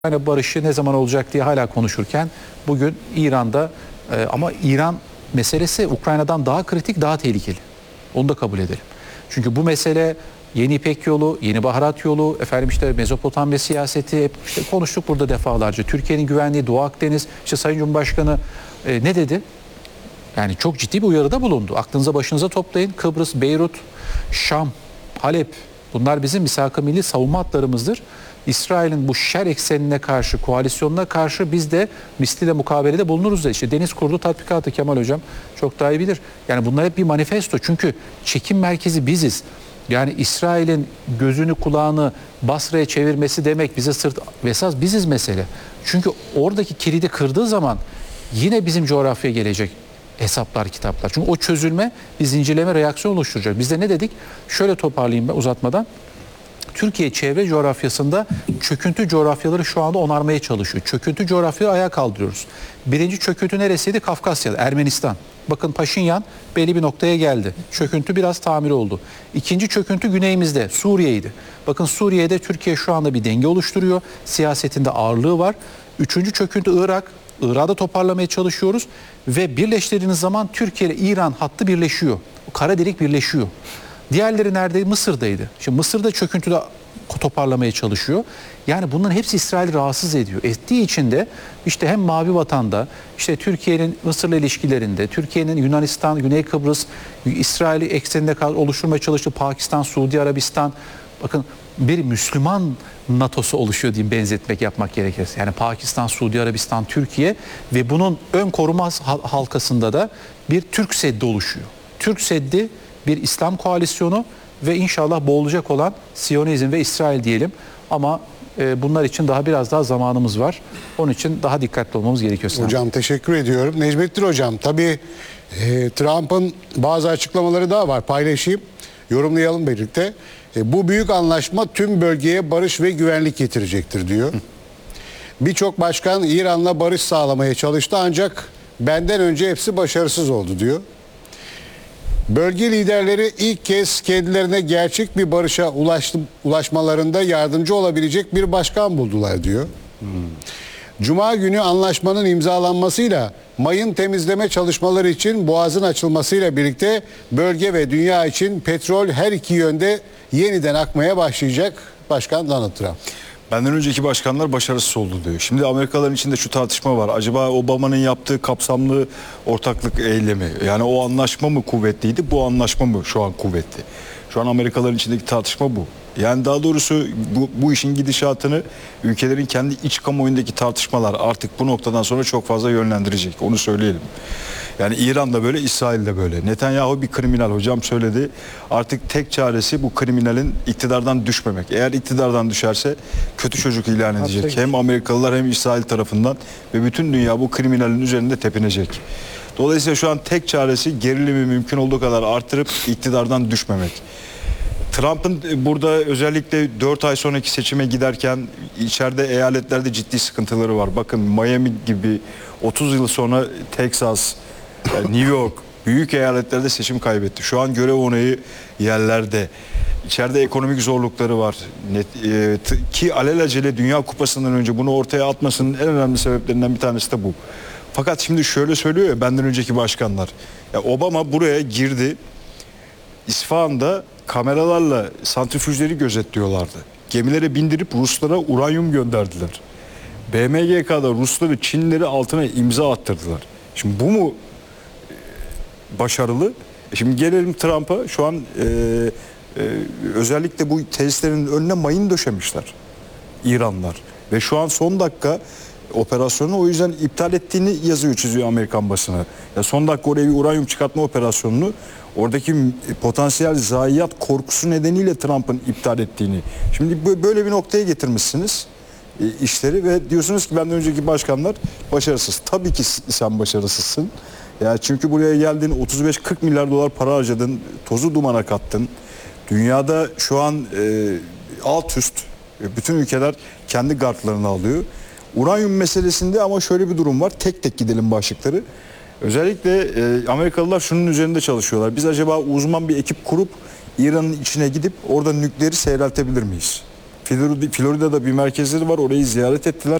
Ukrayna barışı ne zaman olacak diye hala konuşurken bugün İran'da ama İran meselesi Ukrayna'dan daha kritik, daha tehlikeli. Onu da kabul edelim. Çünkü bu mesele yeni İpek yolu, yeni baharat yolu, işte Mezopotamya siyaseti hep işte konuştuk burada defalarca. Türkiye'nin güvenliği, Doğu Akdeniz, işte Sayın Cumhurbaşkanı ne dedi? Yani çok ciddi bir uyarıda bulundu. Aklınıza başınıza toplayın. Kıbrıs, Beyrut, Şam, Halep, bunlar bizim misak-ı milli savunma hatlarımızdır. İsrail'in bu şer eksenine karşı, koalisyonuna karşı biz de misliyle mukabelede bulunuruz da işte Deniz Kurdu tatbikatı Kemal Hocam çok daha iyi bilir. Yani bunlar hep bir manifesto çünkü çekim merkezi biziz. Yani İsrail'in gözünü kulağını Basra'ya çevirmesi demek bize sırt ve esas biziz mesele. Çünkü oradaki kilidi kırdığı zaman yine bizim coğrafyaya gelecek hesaplar, kitaplar. Çünkü o çözülme bir zincirleme reaksiyon oluşturacak. Biz de ne dedik? Şöyle toparlayayım ben uzatmadan. Türkiye çevre coğrafyasında çöküntü coğrafyaları şu anda onarmaya çalışıyor. Çöküntü coğrafyayı ayağa kaldırıyoruz. Birinci çöküntü neresiydi? Kafkasya'da, Ermenistan. Bakın Paşinyan belli bir noktaya geldi. Çöküntü biraz tamir oldu. İkinci çöküntü güneyimizde, Suriye'ydi. Bakın Suriye'de Türkiye şu anda bir denge oluşturuyor. Siyasetinde ağırlığı var. Üçüncü çöküntü Irak. Irak'da toparlamaya çalışıyoruz. Ve birleştirdiğiniz zaman Türkiye ile İran hattı birleşiyor. Kara delik birleşiyor. Diğerleri neredeydi? Mısır'daydı. Şimdi Mısır'da çöküntüde toparlamaya çalışıyor. Yani bunların hepsi İsrail'i rahatsız ediyor. Ettiği için de işte hem Mavi Vatan'da, işte Türkiye'nin Mısır'la ilişkilerinde, Türkiye'nin Yunanistan, Güney Kıbrıs, İsrail'i ekseninde oluşturmaya çalıştığı Pakistan, Suudi Arabistan, bakın bir Müslüman NATO'su oluşuyor diyeyim benzetmek yapmak gerekirse. Yani Pakistan, Suudi Arabistan, Türkiye ve bunun ön koruma halkasında da bir Türk Seddi oluşuyor. Türk Seddi bir İslam koalisyonu ve inşallah boğulacak olan Siyonizm ve İsrail diyelim. Ama bunlar için biraz daha zamanımız var. Onun için daha dikkatli olmamız gerekiyor. Hocam teşekkür ediyorum. Necmettin Hocam tabii Trump'ın bazı açıklamaları daha var. Paylaşayım, yorumlayalım birlikte. Bu büyük anlaşma tüm bölgeye barış ve güvenlik getirecektir diyor. Birçok başkan İran'la barış sağlamaya çalıştı ancak benden önce hepsi başarısız oldu diyor. Bölge liderleri ilk kez kendilerine gerçek bir barışa ulaşmalarında yardımcı olabilecek bir başkan buldular diyor. Cuma günü anlaşmanın imzalanmasıyla mayın temizleme çalışmaları için boğazın açılmasıyla birlikte bölge ve dünya için petrol her iki yönde yeniden akmaya başlayacak Başkan Donald Trump. Benden önceki başkanlar başarısız oldu diyor. Şimdi Amerikalıların içinde şu tartışma var. Acaba Obama'nın yaptığı kapsamlı ortaklık eylemi, yani o anlaşma mı kuvvetliydi, bu anlaşma mı şu an kuvvetli? Şu an Amerikalıların içindeki tartışma bu. Yani daha doğrusu bu işin gidişatını ülkelerin kendi iç kamuoyundaki tartışmalar artık bu noktadan sonra çok fazla yönlendirecek. Onu söyleyelim. Yani İran da böyle, İsrail de böyle. Netanyahu bir kriminal, hocam söyledi. Artık tek çaresi bu kriminalin iktidardan düşmemek. Eğer iktidardan düşerse kötü çocuk ilan edecek. Hem Amerikalılar hem İsrail tarafından ve bütün dünya bu kriminalin üzerinde tepinecek. Dolayısıyla şu an tek çaresi gerilimi mümkün olduğu kadar artırıp iktidardan düşmemek. Trump'ın burada özellikle 4 ay sonraki seçime giderken içeride eyaletlerde ciddi sıkıntıları var. Bakın Miami gibi 30 yıl sonra Texas, New York büyük eyaletlerde seçim kaybetti. Şu an görev onayı yerlerde. İçeride ekonomik zorlukları var. Ki alelacele Dünya Kupası'ndan önce bunu ortaya atmasının en önemli sebeplerinden bir tanesi de bu. Fakat şimdi şöyle söylüyor ya benden önceki başkanlar. Ya Obama buraya girdi. İsfahan'da kameralarla santrifüjleri gözetliyorlardı. Gemilere bindirip Ruslara uranyum gönderdiler. BMGK'da Rusları, Çinleri altına imza attırdılar. Şimdi bu mu başarılı? Şimdi gelelim Trump'a. Şu an özellikle bu tesislerin önüne mayın döşemişler İranlar. Ve şu an son dakika operasyonu o yüzden iptal ettiğini yazıyor, çiziyor Amerikan basını. Ya son dakika oraya bir uranyum çıkartma operasyonunu oradaki potansiyel zayiat korkusu nedeniyle Trump'ın iptal ettiğini. Şimdi böyle bir noktaya getirmişsiniz işleri ve diyorsunuz ki benden önceki başkanlar başarısız. Tabii ki sen başarısızsın. Ya çünkü buraya geldin, 35-40 milyar dolar para harcadın, tozu dumana kattın. Dünyada şu an alt üst bütün ülkeler kendi gardlarını alıyor. Uranyum meselesinde ama şöyle bir durum var. Tek tek gidelim başlıkları. Özellikle Amerikalılar şunun üzerinde çalışıyorlar. Biz acaba uzman bir ekip kurup İran'ın içine gidip orada nükleeri seyreltebilir miyiz? Florida'da bir merkezleri var. Orayı ziyaret ettiler.